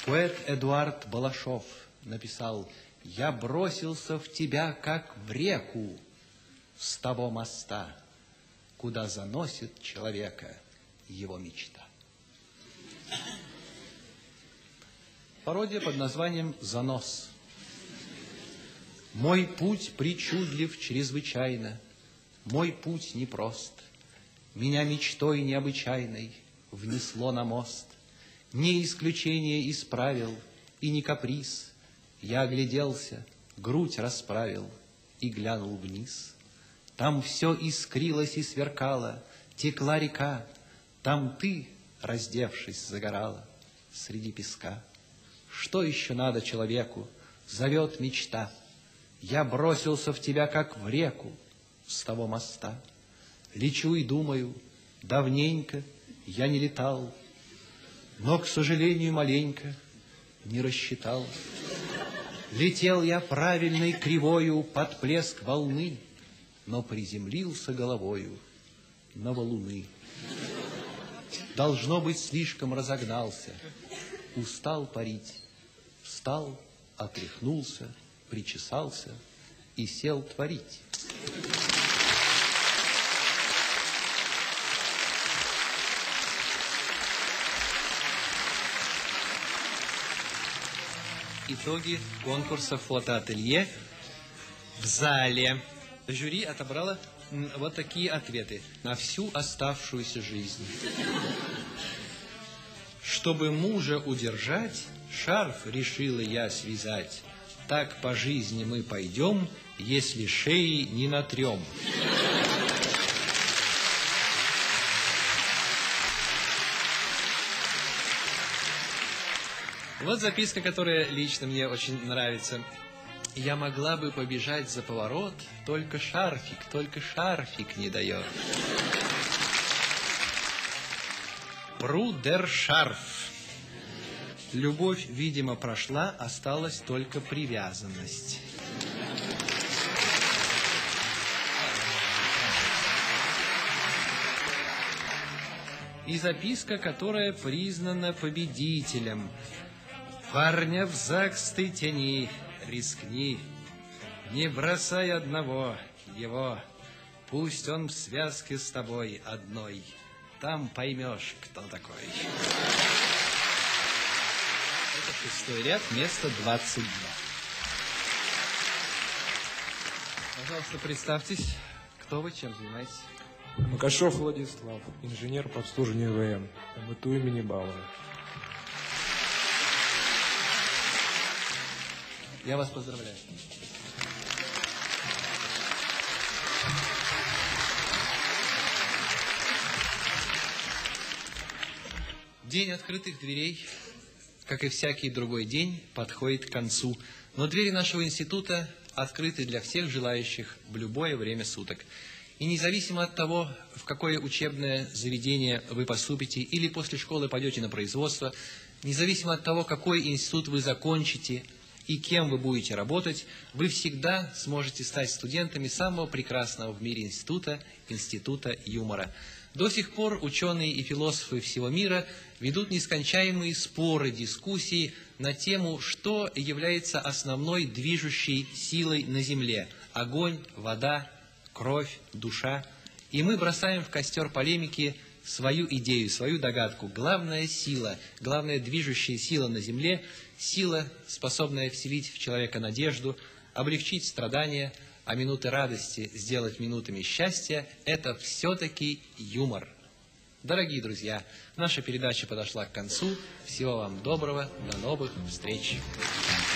Поэт Эдуард Балашов написал: «Я бросился в тебя, как в реку, с того моста, куда заносит человека его мечта». Пародия под названием «Занос». Мой путь причудлив чрезвычайно, мой путь непрост. Меня мечтой необычайной внесло на мост. Не исключение из правил и не каприз. Я огляделся, грудь расправил и глянул вниз. Там все искрилось и сверкало, текла река. Там ты, раздевшись, загорала среди песка. Что еще надо человеку? Зовет мечта. Я бросился в тебя, как в реку, с того моста. Лечу и думаю, давненько я не летал, но, к сожалению, маленько не рассчитал. Летел я правильной кривою под плеск волны, но приземлился головою на валуны. Должно быть, слишком разогнался, устал парить, встал, отряхнулся, причесался и сел творить. Итоги конкурса фотоателье в зале. Жюри отобрало вот такие ответы на всю оставшуюся жизнь. Чтобы мужа удержать, шарф решила я связать. Так по жизни мы пойдем, если шеи не натрем. Вот записка, которая лично мне очень нравится. Я могла бы побежать за поворот, только шарфик не дает. Брудершарф. Любовь, видимо, прошла, осталась только привязанность. И записка, которая признана победителем. Парня в ЗАГС ты тяни, рискни, не бросай одного его, пусть он в связке с тобой одной, там поймешь, кто такой. Это 6-й ряд, место 22. Пожалуйста, представьтесь, кто вы, чем занимаетесь? Макашов Владислав, инженер по обслуживанию ВМ, МТУ имени Бауэра. Я вас поздравляю. День открытых дверей, как и всякий другой день, подходит к концу. Но двери нашего института открыты для всех желающих в любое время суток. И независимо от того, в какое учебное заведение вы поступите или после школы пойдете на производство, независимо от того, какой институт вы закончите и кем вы будете работать, вы всегда сможете стать студентами самого прекрасного в мире института, Института юмора. До сих пор ученые и философы всего мира ведут нескончаемые споры, дискуссии на тему, что является основной движущей силой на Земле – огонь, вода, кровь, душа. И мы бросаем в костер полемики свою идею, свою догадку. Главная сила, главная движущая сила на Земле – сила, способная вселить в человека надежду, облегчить страдания, а минуты радости сделать минутами счастья – это все-таки юмор. Дорогие друзья, наша передача подошла к концу. Всего вам доброго, до новых встреч!